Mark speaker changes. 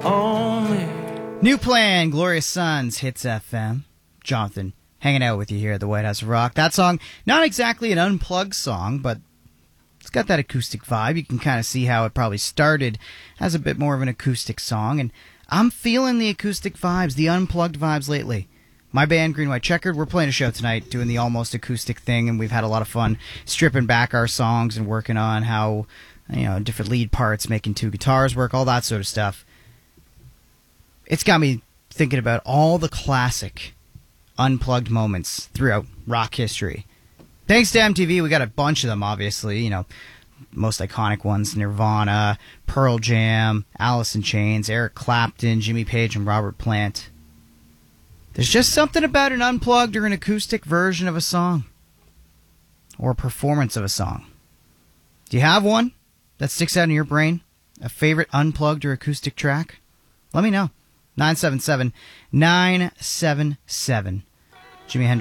Speaker 1: only.
Speaker 2: New Plan, Glorious Sons, Hits FM. Jonathan, hanging out with you here at the White House of Rock. That song, not exactly an unplugged song, but it's got that acoustic vibe. You can kind of see how it probably started as a bit more of an acoustic song, and I'm feeling the acoustic vibes, the unplugged vibes lately. My band, Green White Checkered, we're playing a show tonight, doing the almost acoustic thing, and we've had a lot of fun stripping back our songs and working on how, different lead parts, making two guitars work, all that sort of stuff. It's got me thinking about all the classic unplugged moments throughout rock history. Thanks to MTV, we got a bunch of them, obviously. Most iconic ones, Nirvana, Pearl Jam, Alice in Chains, Eric Clapton, Jimmy Page, and Robert Plant. There's just something about an unplugged or an acoustic version of a song, or a performance of a song. Do you have one that sticks out in your brain? A favorite unplugged or acoustic track? Let me know. 977-977. Jimi Hendrix.